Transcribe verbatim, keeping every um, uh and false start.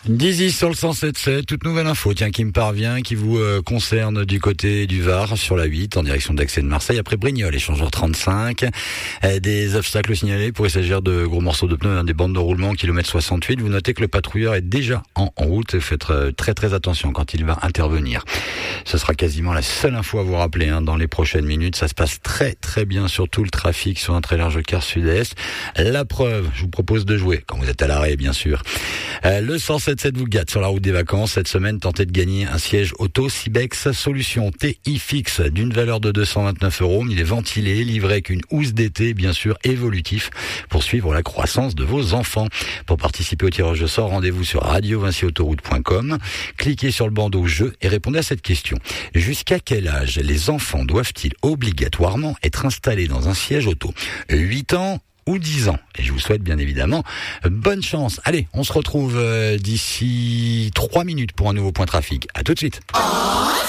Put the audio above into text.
Dizzy sur le cent sept sept, toute nouvelle info, tiens, qui me parvient, qui vous euh, concerne du côté du Var, sur la huit, en direction d'Aix et de Marseille, après Brignoles, échangeur trente-cinq. Euh, des obstacles signalés, pourrait s'agir de gros morceaux de pneus, hein, des bandes de roulement, kilomètre soixante-huit. Vous notez que le patrouilleur est déjà en, en route, faites euh, très très attention quand il va intervenir. Ce sera quasiment la seule info à vous rappeler hein, dans les prochaines minutes. Ça se passe très très bien sur tout le trafic sur un très large quart sud-est. La preuve, je vous propose de jouer, quand vous êtes à l'arrêt bien sûr. Euh, le cent sept sept vous gâte sur la route des vacances. Cette semaine, tentez de gagner un siège auto Cibex Solution T I fixe d'une valeur de deux cent vingt-neuf euros. Il est ventilé, livré avec une housse d'été, bien sûr, évolutif, pour suivre la croissance de vos enfants. Pour participer au tirage de sort, rendez-vous sur radio vinci autoroute point com. Cliquez sur le bandeau jeu et répondez à cette question. Jusqu'à quel âge les enfants doivent-ils obligatoirement être installés dans un siège auto? huit ans ou dix ans. Et je vous souhaite bien évidemment bonne chance. Allez, on se retrouve euh, d'ici trois minutes pour un nouveau point trafic. À tout de suite.